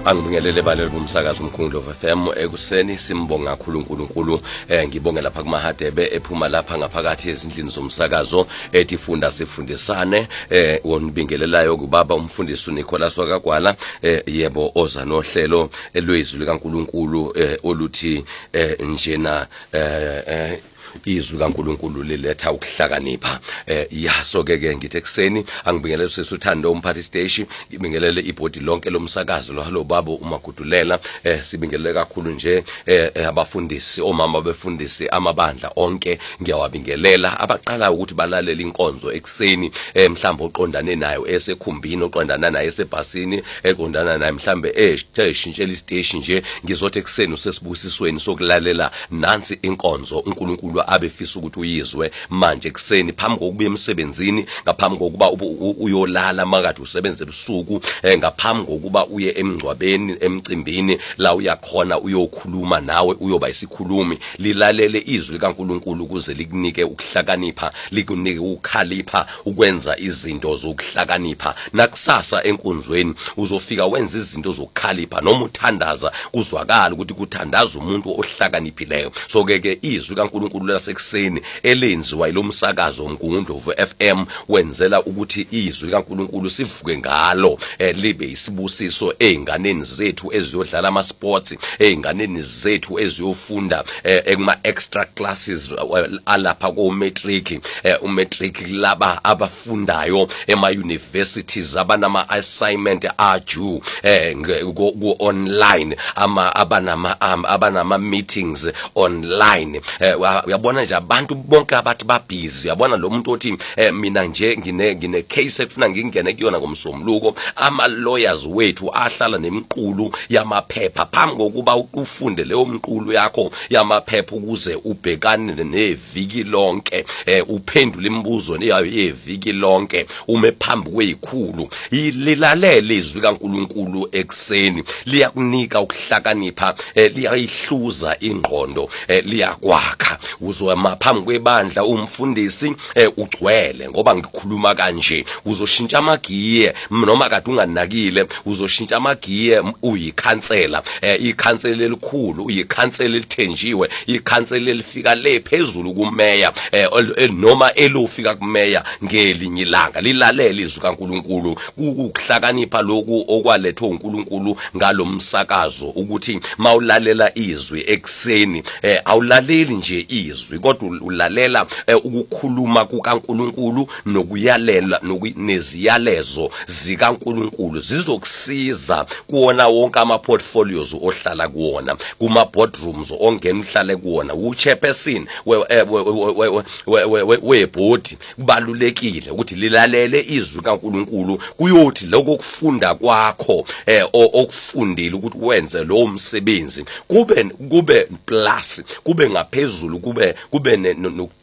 Angibingelele baleli bomsakazo umkhulu of FM ekuseni simbonga kakhulu uNkulunkulu ngibonge lapha kuMahadebe ephuma lapha ngaphakathi ezindlini zomsakazo etifunda sifundisane wonibingelelayo kubaba umfundisi uNicholas Wakagwala yebo oza nohlelo elwezwi likaNkulunkulu oluthi njena izwi kaNkulunkulu liletha ukuhlakanipha yaso ke ngithi ekseni angibingelele sisuthando umphathi station ngibingelele ibhodi lonke lomsakazo lo babo umagudulela sibingelele kakhulu nje abafundisi omama befundisi amabandla onke ngiyawabingelela abaqala ukuthi balalele inkonzo ekseni mhlawumbe oqondane nayo esekhumbini oqondana nayo esebhasini eqondana nayo mhlawumbe eshintshela istation nje ngizothi ekseni usesibusisweni sokulalela nansi inkonzo uNkulunkulu abefisa ukuthi uyizwe manje ekseni phambi kokuba emsebenzini ngaphambi kokuba uyolala makathi usebenza ebusuku ngaphambi kokuba uye emngcwabeni emcimbini la uyakhona uyokhuluma nawe uyoba isikhulumi lilalele izwi likaNkulunkulu ukuze likunike ukuhlakanipha likunike ukukhalipha ukwenza izinto zokuhlakanipha nakusasa enkonzweni uzofika wenza izinto zokukhalipha noma uthandaza kuzwakala ukuthi kuthandaza umuntu ohlakaniphileyo so ke izwi likaNkulunkulu lasekuseni elenziwa ilomsakazo uMgungundlovu FM wenzela ukuthi izwi likaNkulunkulu sivuke ngalo libe isibusiso einganeni zethu eziyodlala ama sports einganeni zethu eziyofunda ekuma extra classes alapha ko matric umatric laba abafundayo ema universities abanama assignment aju go online abanama meetings online uyabona nje abantu bonke abathi babhizi yabona lo muntu othi mina nje ngine case ekufuna ngingene kuyona ngomsombuluko ama lawyers wethu ahlala nemiqulu yamaphepha phambi kokuba ufunde leyo mqulu yakho yamaphepha ukuze ubhekane neviki lonke uphendule imibuzo yeviki lonke ume phambi kwezikhulu lilalele izwi kaNkulunkulu ekseni liyakunika ukuhlakanipha liyayihluza ingqondo liyakwakha uzoma phambi kwebandla umfundisi ugcwele ngoba ngikhuluma kanje uzoshintsha amagiye noma kade unganakile uzoshintsha amagiye uyikhansela ikhansela elikhulu uyikhansela elithenjiwe ikhansela elifika le phezulu kumeya noma elofika kumeya ngelinye ilanga lilalele izwi kaNkulunkulu ukuhlakanipha lokhu okwalethwa uNkulunkulu ngalomsakazo ukuthi mawulalela izwi ekseni awulaleli nje izwi kodwa ulalela ukukhuluma kukaNkulunkulu nokuyalela neziyalezo zikaNkulunkulu zizokusiza kuona wonke ama portfolios ohlala kuona kuma boardrooms ongena uhlale kuona uchairperson webhodi kubalulekile ukuthi lilalele izwi kaNkulunkulu kuyothi lokho kufunda kwakho okufundile ukuthi wenze lo msebenzi kube plus kube ngaphezulu kube